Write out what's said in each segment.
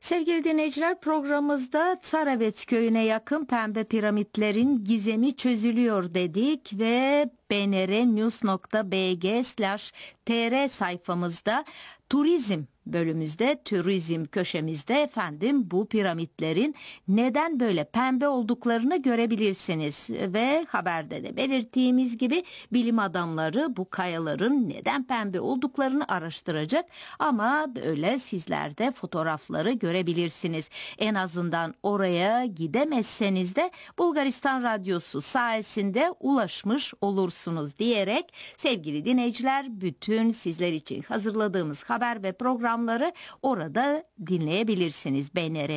Sevgili dinleyiciler, programımızda Tsaravet köyüne yakın pembe piramitlerin gizemi çözülüyor dedik ve bnrnews.bg/tr sayfamızda turizm bölümümüzde, turizm köşemizde efendim bu piramitlerin neden böyle pembe olduklarını görebilirsiniz. Ve haberde de belirttiğimiz gibi bilim adamları bu kayaların neden pembe olduklarını araştıracak ama böyle sizler de fotoğrafları görebilirsiniz. En azından oraya gidemezseniz de Bulgaristan Radyosu sayesinde ulaşmış olursunuz diyerek sevgili dinleyiciler, bütün sizler için hazırladığımız haber ve programları orada dinleyebilirsiniz.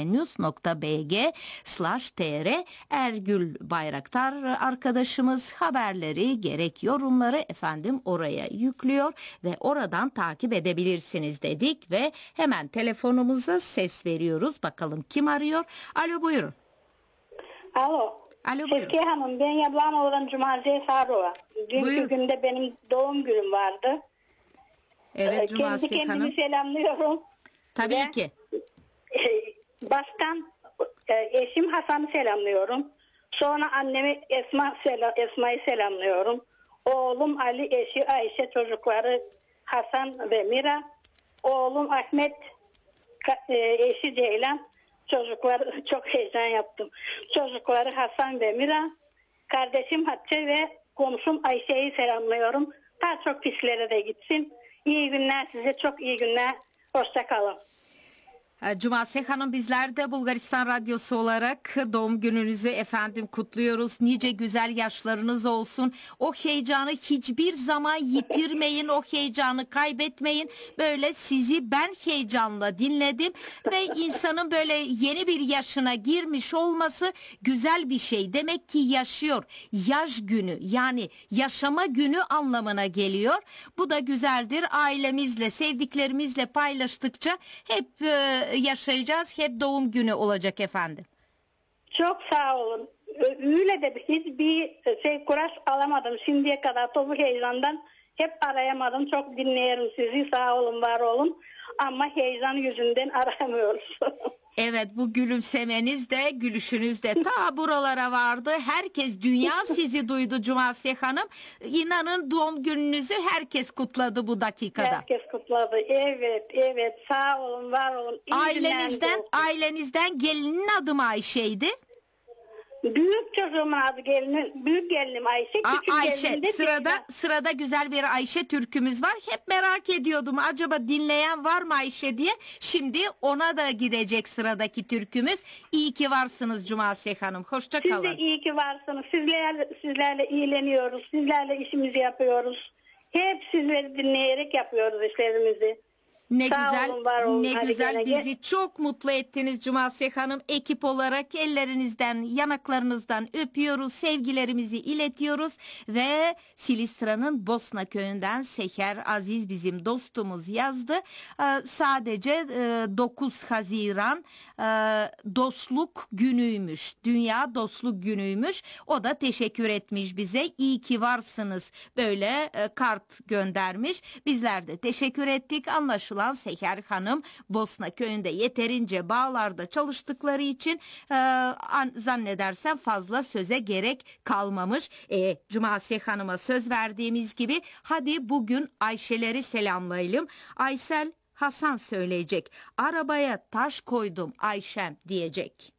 bnrnews.bg/tr. Ergül Bayraktar arkadaşımız haberleri gerek yorumları efendim oraya yüklüyor ve oradan takip edebilirsiniz dedik ve hemen telefonumuza ses veriyoruz. Bakalım kim arıyor? Alo, buyurun. Alo. Alo, buyurun. Şevki Hanım, ben Yablanoğlu'dan Cumaziye Sarıova. Dünkü günde benim doğum günüm vardı. Evet, Cumaziye kendimi Hanım. selamlıyorum. Tabii Ve, ki. Baştan eşim Hasan'ı selamlıyorum. Sonra annemi Esma'yı selamlıyorum. Oğlum Ali, eşi Ayşe, çocukları Hasan ve Mira. Oğlum Ahmet, eşi Ceylan. Çocukları, çok heyecan yaptım. Çocukları Hasan ve Mira. Kardeşim Hatice ve komşum Ayşe'yi selamlıyorum. Daha çok kişilere de gitsin. İyi günler size, çok iyi günler. Hoşça kalın. Cumaziye Hanım, bizler de Bulgaristan Radyosu olarak doğum gününüzü efendim kutluyoruz. Nice güzel yaşlarınız olsun. O heyecanı hiçbir zaman yitirmeyin. O heyecanı kaybetmeyin. Böyle sizi ben heyecanla dinledim ve insanın böyle yeni bir yaşına girmiş olması güzel bir şey. Demek ki yaşıyor. Yaş günü, yani yaşama günü anlamına geliyor. Bu da güzeldir. Ailemizle, sevdiklerimizle paylaştıkça hep yaşayacağız. Hep doğum günü olacak efendim. Çok sağ olun. Öyle de hiçbir kuraş alamadım. Şimdiye kadar bu heyecandan hep arayamadım. Çok dinleyelim sizi. Sağ olun, var olun. Ama heyecan yüzünden aramıyoruz. Evet, bu gülümsemeniz de gülüşünüz de ta buralara vardı. Herkes, dünya sizi duydu Cumaziye Hanım. İnanın doğum gününüzü herkes kutladı bu dakikada. Herkes kutladı. Evet. Sağ olun, var olun. Ailenizden gelinin adı mı Ayşe'ydi? Büyük çocuğumun adı büyük gelinim Ayşe. Küçük Ayşe, gelinim de sırada güzel bir Ayşe türkümüz var. Hep merak ediyordum, acaba dinleyen var mı Ayşe diye. Şimdi ona da gidecek sıradaki türkümüz. İyi ki varsınız Cumaziye Hanım. Hoşça kalın. Siz de iyi ki varsınız. Sizlerle ilgileniyoruz. Sizlerle işimizi yapıyoruz. Hep sizleri dinleyerek yapıyoruz işlerimizi. Ne Sağ güzel, olun, var olun. ne Hadi güzel, gene. bizi çok mutlu ettiniz Cumaziye Hanım. Ekip olarak ellerinizden, yanaklarınızdan öpüyoruz, sevgilerimizi iletiyoruz ve Silistra'nın Bosna köyünden Seher Aziz bizim dostumuz yazdı. Sadece 9 Haziran dostluk günüymüş, Dünya Dostluk Günüymüş. O da teşekkür etmiş bize. İyi ki varsınız, böyle kart göndermiş. Bizler de teşekkür ettik. Anlaşılan Seher Hanım Bosna köyünde yeterince bağlarda çalıştıkları için zannedersem fazla söze gerek kalmamış. Cumaziye Hanım'a söz verdiğimiz gibi hadi bugün Ayşe'leri selamlayalım. Aysel Hasan söyleyecek. Arabaya taş koydum Ayşem diyecek.